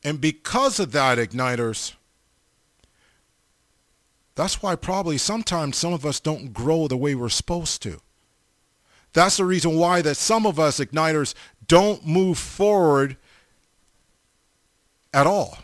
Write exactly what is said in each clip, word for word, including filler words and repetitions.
And because of that, igniters, that's why probably sometimes some of us don't grow the way we're supposed to. That's the reason why that some of us igniters don't move forward at all.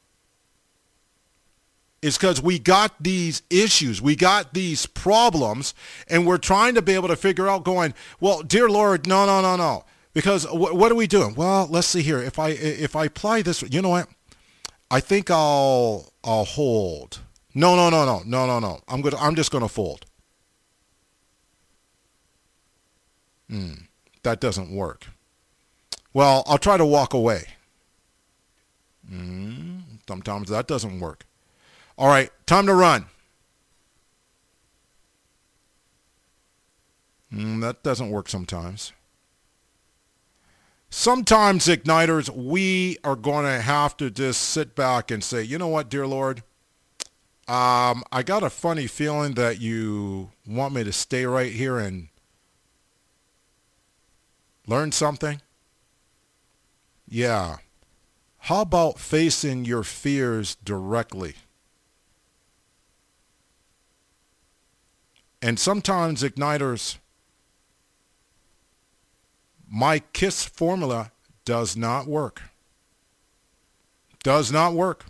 It's because we got these issues, we got these problems, and we're trying to be able to figure out going, well, dear Lord, no, no, no, no. Because wh- what are we doing? Well, let's see here. If I if I apply this, you know what? I think I'll I'll hold. No, no, no, no, no, no, no. I'm gonna I'm just gonna fold. Hmm, that doesn't work. Well, I'll try to walk away. Hmm, sometimes that doesn't work. All right, time to run. Hmm, that doesn't work sometimes. Sometimes, igniters, we are going to have to just sit back and say, you know what, dear Lord, um, I got a funny feeling that you want me to stay right here and learn something. Yeah. How about facing your fears directly? And sometimes, igniters, my KISS formula does not work. Does not work.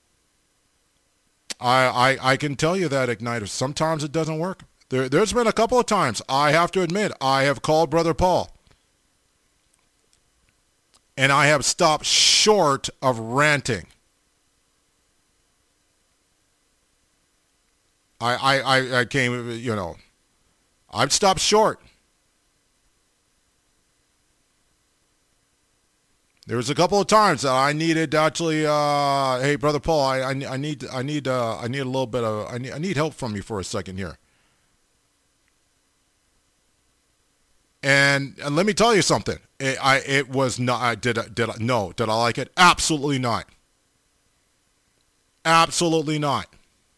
I, I, I can tell you that, igniters. Sometimes it doesn't work. There, there's been a couple of times, I have to admit, I have called Brother Paul. And I have stopped short of ranting. I, I, I, I came, you know, I've stopped short. There was a couple of times that I needed actually, uh, hey, Brother Paul, I, I, I need, I need, uh, I need a little bit of, I need, I need help from you for a second here. And, and let me tell you something. It, I, it was not, I did, did I, no, did I like it? Absolutely not. Absolutely not.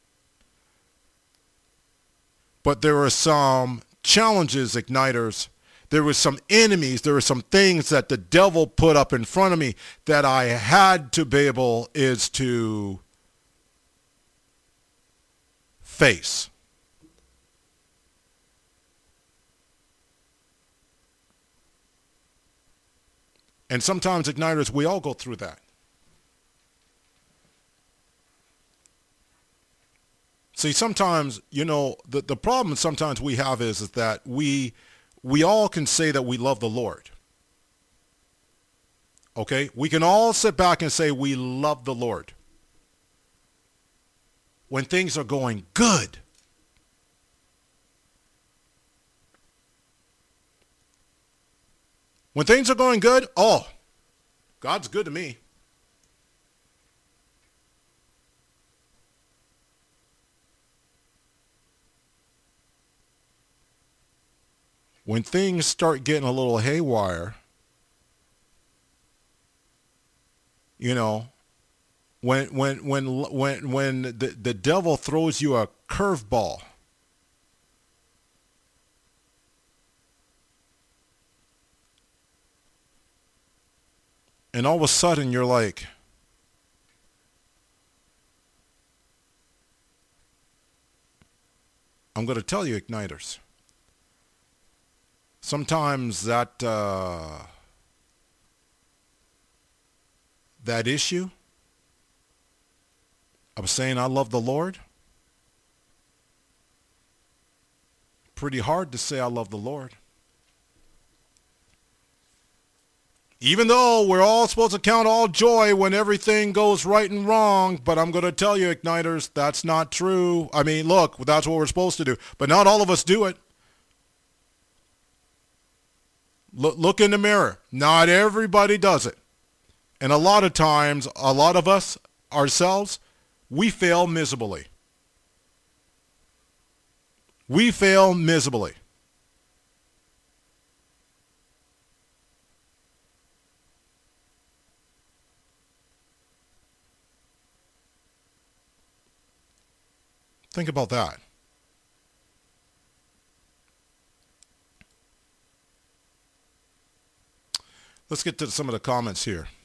But there were some challenges, igniters. There were some enemies. There were some things that the devil put up in front of me that I had to be able is to face. And sometimes, igniters, we all go through that. See, sometimes, you know, the, the problem sometimes we have is, is that we we all can say that we love the Lord. Okay? We can all sit back and say we love the Lord when things are going good. When things are going good, oh, God's good to me. When things start getting a little haywire, you know, when when when when when the, the devil throws you a curveball, and all of a sudden you're like, I'm going to tell you, igniters. Sometimes that uh, that issue of saying I love the Lord, pretty hard to say I love the Lord. Even though we're all supposed to count all joy when everything goes right and wrong, but I'm going to tell you, igniters, that's not true. I mean, look, that's what we're supposed to do, but not all of us do it. Look, look in the mirror. Not everybody does it. And a lot of times, a lot of us, ourselves, we fail miserably. We fail miserably. Think about that. Let's get to some of the comments here.